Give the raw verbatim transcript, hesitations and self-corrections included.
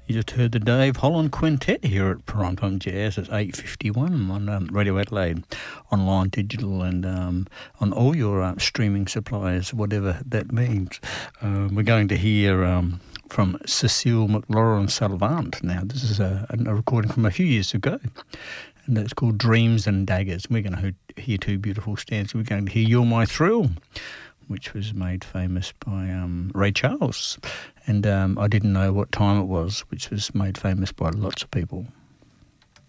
You just heard the Dave Holland Quintet here at Primetime Jazz. It's eight fifty-one on um, Radio Adelaide, online, digital, and um, on all your uh, streaming suppliers, whatever that means. Uh, we're going to hear um, from Cecile McLaurin Salvant now. This is a, a recording from a few years ago, and it's called Dreams and Daggers. We're going to hear two beautiful stanzas. We're going to hear You're My Thrill, which was made famous by um, Ray Charles. And um, I Didn't Know What Time It Was, which was made famous by lots of people.